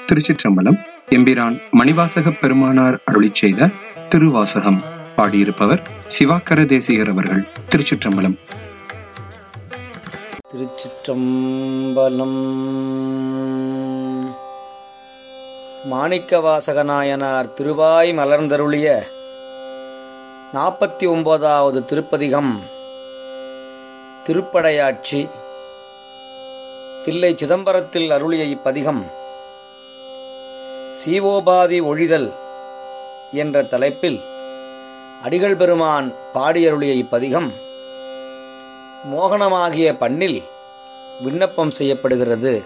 திருச்சிற்றம்பலம். எம்பிரான் மணிவாசகப் பெருமானார் அருளிச் செய்த திருவாசகம். பாடியிருப்பவர் சிவாக்கர தேசிகர் அவர்கள். திருச்சிற்றம்பலம். திருச்சிற்றம்பலம். மாணிக்கவாசகநாயனார் திருவாய் மலர்ந்தருளிய 49வது திருப்பதிகம் திருப்படையாட்சி. தில்லை சிதம்பரத்தில் அருளிய இப்பதிகம் சீவோபாதி ஒழிதல் என்ற தலைப்பில் அடிகள் பெருமான் பாடியருளிய இப்பதிகம் மோகனமாகிய பண்ணில் விண்ணப்பம் செய்யப்படுகிறது.